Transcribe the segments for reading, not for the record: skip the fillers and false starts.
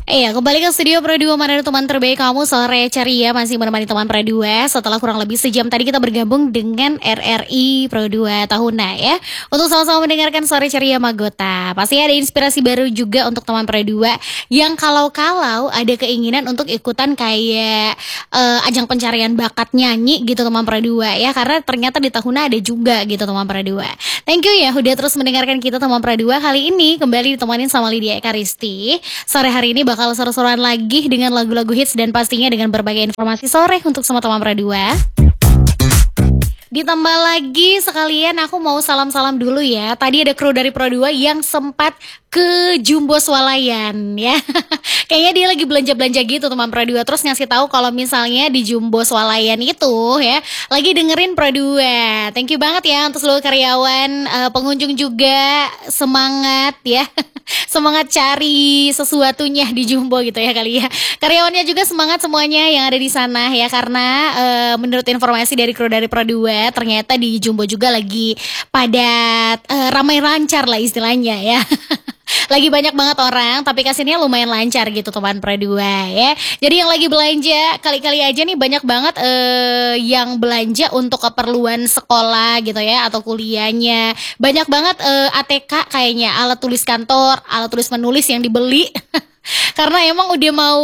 Iya, kembali ke studio Pro 2, mana ada teman terbaik kamu sore ceria masih menemani teman Pro 2. Setelah kurang lebih sejam tadi kita bergabung dengan RRI Pro 2 Tahuna ya. Untuk sama-sama mendengarkan sore ceria Magota. Pasti ada inspirasi baru juga untuk teman Pro 2 yang kalau-kalau ada keinginan untuk ikutan kayak ajang pencarian bakat nyanyi gitu teman Pro 2 ya. Karena ternyata di Tahuna ada juga gitu teman Pro 2. Thank you ya udah terus mendengarkan kita teman Pro 2. Kali ini kembali ditemanin sama Lydia Ekaristi. Sore hari ini bakal seru-seruan lagi dengan lagu-lagu hits dan pastinya dengan berbagai informasi sore untuk semua teman Pro 2. Ditambah lagi sekalian aku mau salam-salam dulu ya. Tadi ada kru dari Pro 2 yang sempat ke Jumbo Swalayan ya. Kayaknya dia lagi belanja-belanja gitu teman Pro 2. Terus ngasih tahu kalau misalnya di Jumbo Swalayan itu ya lagi dengerin Pro 2. Thank you banget ya untuk seluruh karyawan, pengunjung juga semangat ya. Semangat cari sesuatunya di Jumbo gitu ya kali ya. Karyawannya juga semangat semuanya yang ada di sana ya karena menurut informasi dari kru dari Pro 2 ternyata di Jumbo juga lagi padat, ramai lancar lah istilahnya ya. Lagi banyak banget orang tapi kasirnya lumayan lancar gitu teman Pro 2 ya. Jadi yang lagi belanja kali-kali aja nih banyak banget yang belanja untuk keperluan sekolah gitu ya atau kuliahnya. Banyak banget ATK kayaknya, alat tulis kantor, alat tulis menulis yang dibeli. Karena emang udah mau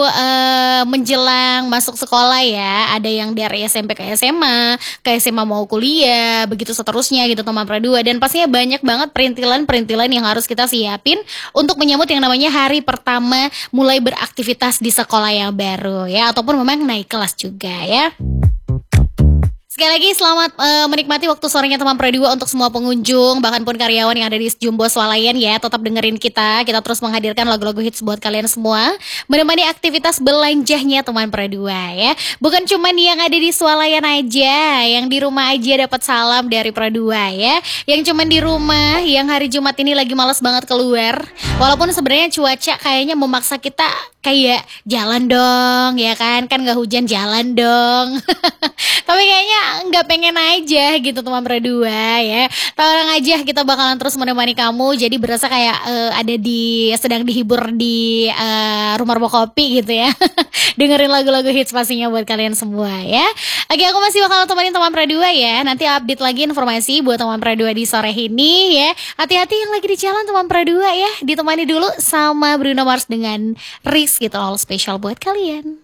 menjelang masuk sekolah ya. Ada yang dari SMP ke SMA, ke SMA mau kuliah, begitu seterusnya gitu teman Pro 2. Dan pastinya banyak banget perintilan-perintilan yang harus kita siapin untuk menyambut yang namanya hari pertama mulai beraktivitas di sekolah yang baru ya. Ataupun memang naik kelas juga ya. Sekali lagi selamat menikmati waktu sorenya teman Pro 2 untuk semua pengunjung bahkan pun karyawan yang ada di Jumbo Swalayan ya. Tetap dengerin kita terus menghadirkan lagu-lagu hits buat kalian semua menemani aktivitas belanjanya teman Pro 2 ya. Bukan cuma yang ada di Swalayan aja, yang di rumah aja dapat salam dari Pro 2 ya. Yang cuma di rumah yang hari Jumat ini lagi malas banget keluar. Walaupun sebenarnya cuaca kayaknya memaksa kita kayak jalan dong ya kan gak hujan jalan dong. Tapi kayaknya nggak pengen aja gitu teman Pro 2 ya. Tenang aja kita bakalan terus menemani kamu. Jadi berasa kayak ada sedang dihibur di rumah-rumah kopi gitu ya. Dengerin lagu-lagu hits pastinya buat kalian semua ya. Oke, aku masih bakalan temenin teman Pro 2 ya. Nanti update lagi informasi buat teman Pro 2 di sore ini ya. Hati-hati yang lagi di jalan teman Pro 2 ya. Ditemani dulu sama Bruno Mars dengan Riz gitu, all special buat kalian.